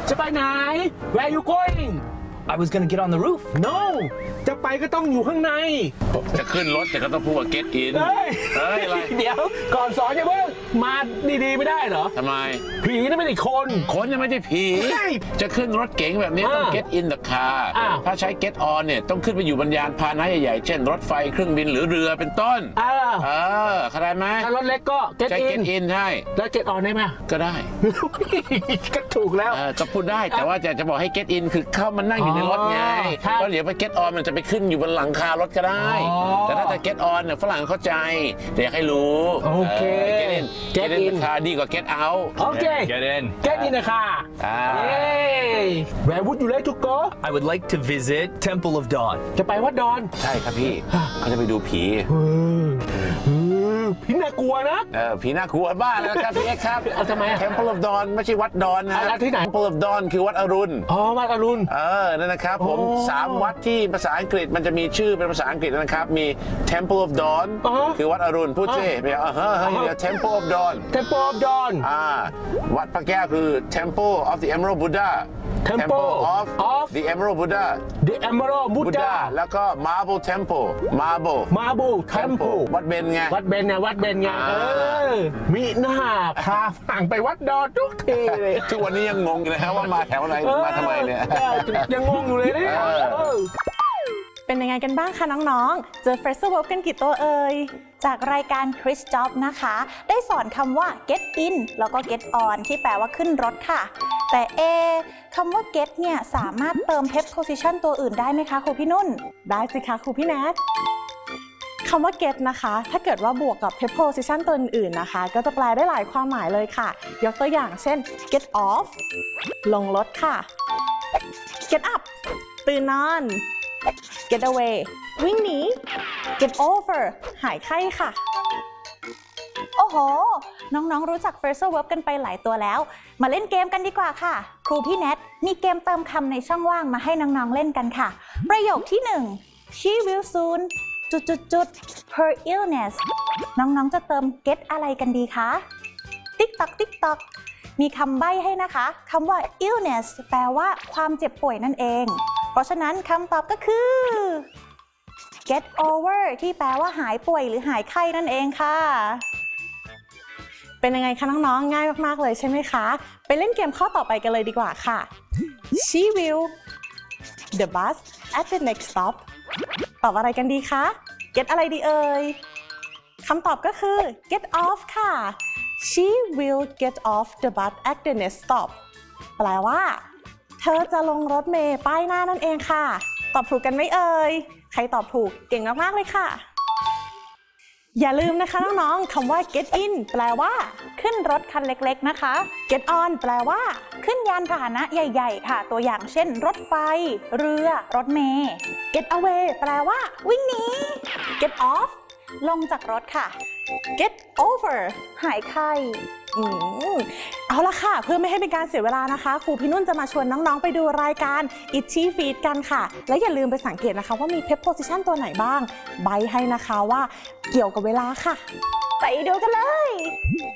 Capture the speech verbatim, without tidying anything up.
จะไปไหน Where you going I was gonna get on the roof. No จะไปก็ต้องอยู่ข้างในจะขึ้นรถแต่ก็ต้องพูดว่า get in เฮ้ยเฮ้ยอะไรเดี๋ยวก่อนสอนอย่าเพิ่งมาดีๆไม่ได้เหรอทำไมผีนั่นไม่ใช่คนคนยังไม่ใช่ผีใช่จะขึ้นรถเก๋งแบบนี้ต้องอ่า get in the car อ่าถ้าใช้ get on เนี่ยต้องขึ้นไปอยู่บนยานพาหนะใหญ่ๆเช่นรถไฟเครื่องบินหรือเรือเป็นต้นเออเออเข้าใจไหมถ้ารถเล็กก็ get ใช้ in get in ใช่แล้ว get on ได้ไหมก็ได้ก็ถูกแล้วเออก็พูดได้แต่ว่าจะจะบอกให้ get in คือเข้ามานั่งอยู่ในรถไงครับเพราะเดี๋ยวไป get on มันจะไปขึ้นอยู่บนหลังคารถก็ได้อ๋อแต่ถ้าจะ get on เนี่ยฝรั่งเข้าใจแต่อยากให้รู้โอเค get in get get in in คาดีกว่า get out โอเค Get in. get in นะคะอ่าเย้ Where would you like to go I would like to visit Temple of Dawn. จะไปวัดดอนใช่ครับพี่เขาจะไปดูผีเออเออพี่น่ากลัวนะเออผีน่ากลัวบ้าแล้วครับพี่เอ็กซ์ครับเอาทำไมอะ Temple of Dawn ไม่ใช่วัดดอนนะอ่ะแล้วที่ไหน Temple of Dawn คือวัดอรุณอ๋อวัดอรุณเออ นั่นนะครับผมโอ้สามวัดที่ภาษาอังกฤษมันจะมีชื่อเป็นภาษาอังกฤษนะครับ มี Temple of Dawn อ๋อคือวัดอรุณ พูดสิอ๋อเดี๋ยวเออเฮ้ยเดี๋ยว Temple of Dawn Temple of Dawn อ่า วัดพระแก้วคือ Temple of the Emerald Buddha Temple of of the Emerald Buddha The Emerald Buddha Buddha แล้วก็ Marble Temple Marble Marble Temple วัดเบญไงวัดเบญไงวัดเบญไงอ่าเออมีหน้าพาฝั่งไปวัดดอนทุกทีเลยทุกวันนี้ยังงงอยู่เลยครับว่ามาแถวไหนมาทำไมเนี่ยออยังงงอยู่เลยเนี่ยเออเออเป็นยังไงกันบ้างคะน้องๆ เจอ Phrasal verb กันกี่ตัวเอ่ย จากรายการ Chris Job นะคะ ได้สอนคำว่า get in แล้วก็ get on ที่แปลว่าขึ้นรถค่ะ แต่เอคำว่า get เนี่ยสามารถเติม preposition ตัวอื่นได้ไหมคะครูพี่นุ่น ได้สิคะครูพี่แนทคำว่า get นะคะ ถ้าเกิดว่าบวกกับ preposition ตัวอื่นๆนะคะ ก็จะแปลได้หลายความหมายเลยค่ะ ยกตัวอย่างเช่น get off ลงรถค่ะ get up ตื่นนอน get away วิ่งหนี get over หายไข้ค่ะ โอ้โห น้องๆรู้จัก phrasal verb กันไปหลายตัวแล้ว มาเล่นเกมกันดีกว่าค่ะ ครูพี่แนทมีเกมเติมคำในช่องว่างมาให้น้องๆเล่นกันค่ะ ประโยคที่หนึ่ง she will soon จุดจุดจุด her illness น้องๆจะเติม get อะไรกันดีคะ ติ๊กตอกติ๊กตอกมีคำใบ้ให้นะคะคำว่า illness แปลว่าความเจ็บป่วยนั่นเอง เพราะฉะนั้นคำตอบก็คือ get over ที่แปลว่าหายป่วยหรือหายไข้นั่นเองค่ะ เป็นยังไงคะน้องๆง่ายมากๆเลยใช่ไหมคะ ไปเล่นเกมข้อต่อไปกันเลยดีกว่าค่ะ she will the bus at the next stop ตอบอะไรกันดีคะ get อะไรดีเอ่ยคำตอบก็คือ get off ค่ะ she will get off the bus at the next stop แปลว่าเธอจะลงรถเมล์ป้ายหน้านั่นเองค่ะ ตอบถูกกันไหมเอ่ย ใครตอบถูกเก่งมากๆเลยค่ะ อย่าลืมนะคะน้องๆคำว่า get in แปลว่าขึ้นรถคันเล็กๆนะคะ get on แปลว่าขึ้นยานพาหนะใหญ่ๆค่ะ ตัวอย่างเช่น รถไฟ เรือ รถเมล์ get away แปลว่าวิ่งหนี get off ลงจากรถค่ะ get over หายไข้อืมเอาละค่ะเพื่อไม่ให้เป็นการเสียเวลานะคะครูพี่นุ่นจะมาชวนน้องๆไปดูรายการ Itchy Feet กันค่ะและอย่าลืมไปสังเกตนะคะว่ามี preposition ตัวไหนบ้างใบให้นะคะว่าเกี่ยวกับเวลาค่ะไปดูกันเลย